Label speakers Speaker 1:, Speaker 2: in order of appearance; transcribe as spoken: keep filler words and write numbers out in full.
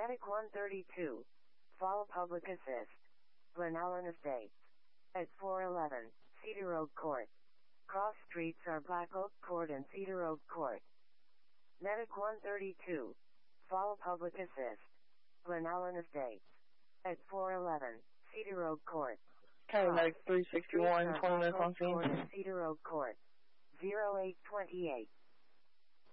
Speaker 1: Medic one thirty-two. Fall Public Assist. Glenallen Estates. At four eleven, Cedar Oak Court. Cross streets are Black Oak Court and Cedar Oak Court. Medic one thirty-two. Fall Public Assist. Glenallen Estates. At four eleven, Cedar Oak Court.
Speaker 2: Paramedic three sixty-one, twenty minutes on scene.
Speaker 1: Cedar Oak Court. zero eight twenty-eight.